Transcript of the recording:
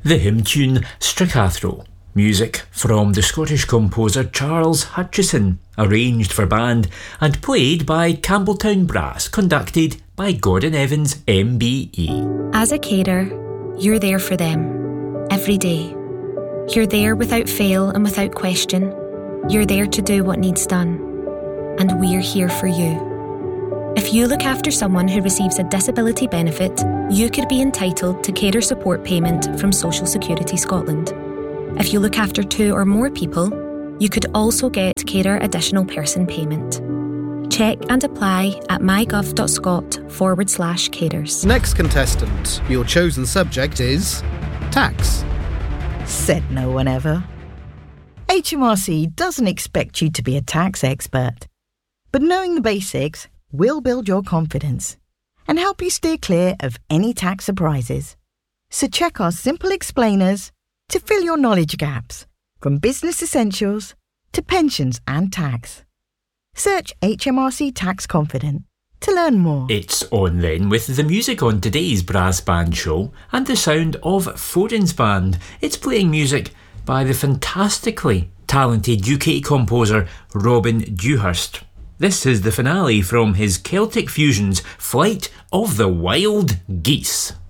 The hymn tune Stracathro, music from the Scottish composer Charles Hutchison, arranged for band and played by Campbelltown Brass, conducted by Gordon Evans MBE. As a carer, you're there for them, every day. You're there without fail and without question. You're there to do what needs done. And we're here for you. If you look after someone who receives a disability benefit, you could be entitled to carer support payment from Social Security Scotland. If you look after 2 or more people, you could also get carer additional person payment. Check and apply at mygov.scot/carers. Next contestant, your chosen subject is tax. Said no one ever. HMRC doesn't expect you to be a tax expert, but knowing the basics will build your confidence and help you steer clear of any tax surprises. So check our simple explainers to fill your knowledge gaps, from business essentials to pensions and tax. Search HMRC Tax Confident to learn more. It's on then with the music on today's Brass Band show and the sound of Foran's Band. It's playing music by the fantastically talented UK composer Robin Dewhurst. This is the finale from his Celtic Fusions Flight of the Wild Geese.